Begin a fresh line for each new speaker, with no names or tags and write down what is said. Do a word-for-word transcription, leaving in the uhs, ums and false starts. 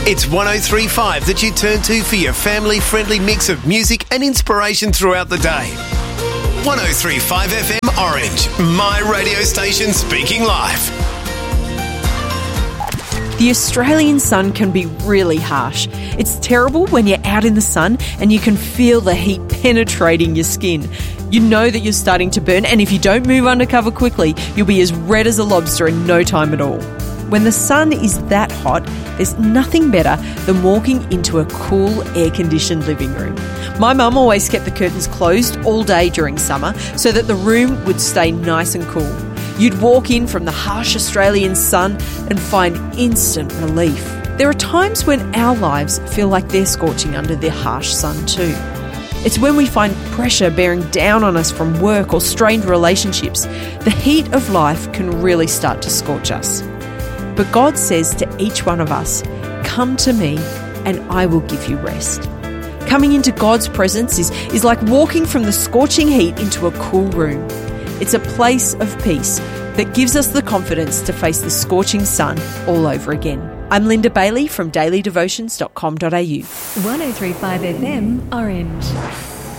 It's one oh three point five that you turn to for your family-friendly mix of music and inspiration throughout the day. one oh three point five F M Orange, my radio station speaking live.
The Australian sun can be really harsh. It's terrible when you're out in the sun and you can feel the heat penetrating your skin. You know that you're starting to burn, and if you don't move undercover quickly, you'll be as red as a lobster in no time at all. When the sun is that hot, there's nothing better than walking into a cool, air-conditioned living room. My mum always kept the curtains closed all day during summer so that the room would stay nice and cool. You'd walk in from the harsh Australian sun and find instant relief. There are times when our lives feel like they're scorching under the harsh sun too. It's when we find pressure bearing down on us from work or strained relationships. The heat of life can really start to scorch us. But God says to each one of us, "Come to me and I will give you rest." Coming into God's presence is, is like walking from the scorching heat into a cool room. It's a place of peace that gives us the confidence to face the scorching sun all over again. I'm Linda Bailey from daily devotions dot com dot a u.
one oh three point five F M Orange.